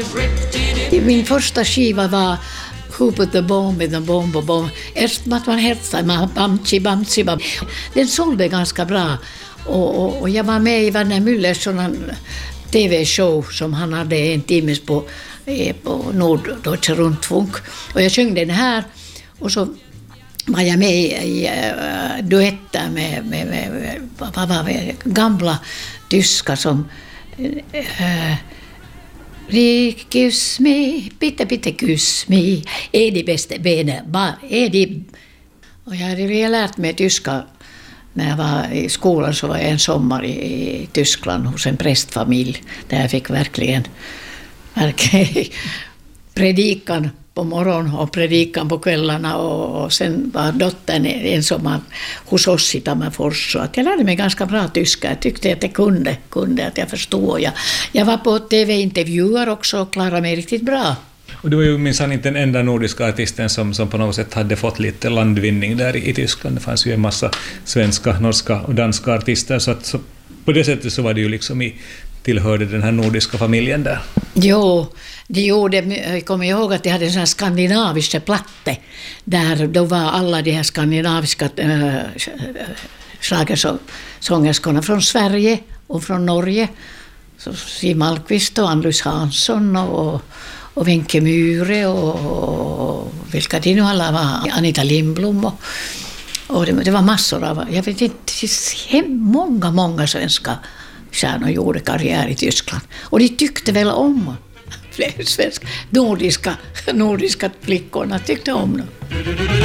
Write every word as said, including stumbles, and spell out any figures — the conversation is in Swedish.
Min första skiva var Who put the bomb in the bomb och bomb. Efter att man hetsade, bamchi, bamchi, bam. Den sålde ganska bra. Och, och, och jag var med i Werner Müllers T V-show som han hade en timme på, på Norddeutscher Rundfunk. Och jag sjöng den här. Och så var jag med i, i uh, duetter med, med, med, med, vad var det, gamla tyskar som... Uh, Kyss mig, bitte, bitte kyss mig. Är det bästa benet? Är det... Och jag hade ju lärt mig tyska när jag var i skolan, så var jag en sommar i, i Tyskland hos en prästfamilj där jag fick verkligen, verkligen predikan på morgonen och predikan på kvällarna, och, och sen var dottern en sommar hos oss i Tammerfors, så att jag lärde mig ganska bra tyska. Jag tyckte att jag kunde, kunde att jag förstod. Jag, jag var på T V-intervjuer också och klarade mig riktigt bra. Och du var ju minsann inte den enda nordiska artisten som, som på något sätt hade fått lite landvinning där i, i Tyskland. Det fanns ju en massa svenska, norska och danska artister, så, att, så på det sättet så var det ju liksom i, tillhörde den här nordiska familjen där. Jo, de gjorde, jag kommer ihåg att de hade en sån här skandinaviska platte där då var alla de här skandinaviska äh, schlagersångerskorna från Sverige och från Norge. Så Siw Malmkvist och Ann-Louise Hansson och, och Wenche Myhre och, och vilka de nu alla var, Anita Lindblom och, och det, det var massor av, jag vet inte, många, många svenska stjärnor gjorde karriär i Tyskland. Och de tyckte väl om fler svenska, nordiska, nordiska flickorna tyckte om dem.